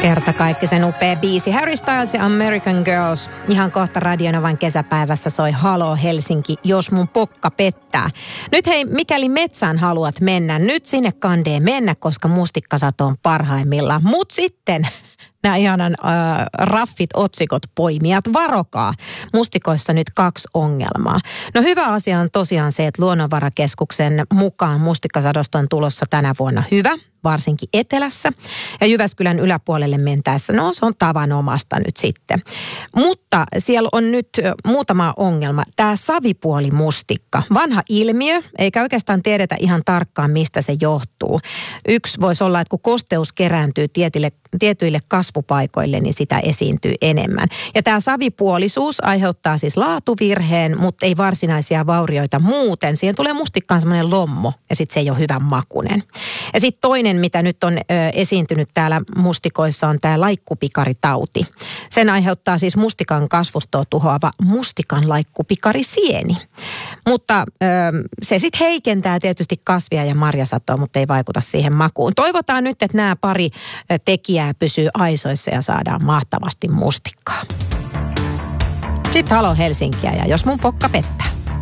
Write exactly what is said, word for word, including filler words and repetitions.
Kertakaikkisen upea biisi. Harry Styles ja American Girls. Ihan kohta Radionovan kesäpäivässä soi Halo Helsinki, jos mun pokka pettää. Nyt hei, mikäli metsään haluat mennä, nyt sinne kandee mennä, koska mustikkasato on parhaimmillaan. Mut sitten nämä ihanan äh, raffit otsikot poimijat, varokaa. Mustikoissa nyt kaksi ongelmaa. No hyvä asia on tosiaan se, että Luonnonvarakeskuksen mukaan mustikkasadosta on tulossa tänä vuonna hyvä, varsinkin etelässä. Ja Jyväskylän yläpuolelle mentäessä, no se on tavanomasta nyt sitten. Mutta siellä on nyt muutama ongelma. Tämä savipuolimustikka, vanha ilmiö, eikä oikeastaan tiedetä ihan tarkkaan, mistä se johtuu. Yksi voisi olla, että kun kosteus kerääntyy tietille, tietyille kasvupaikoille, niin sitä esiintyy enemmän. Ja tämä savipuolisuus aiheuttaa siis laatuvirheen, mutta ei varsinaisia vaurioita muuten. Siihen tulee mustikkaan semmoinen lommo ja sitten se ei ole hyvän makuinen. Ja sitten toinen, mitä nyt on ö, esiintynyt täällä mustikoissa, on tämä laikkupikaritauti. Sen aiheuttaa siis mustikan kasvustoa tuhoava mustikan laikkupikarisieni. Mutta ö, se sitten heikentää tietysti kasvia ja marjasatoa, mutta ei vaikuta siihen makuun. Toivotaan nyt, että nämä pari tekijää pysyy aisoissa ja saadaan mahtavasti mustikkaa. Sitten Halo Helsinkiä ja jos mun pokka pettää.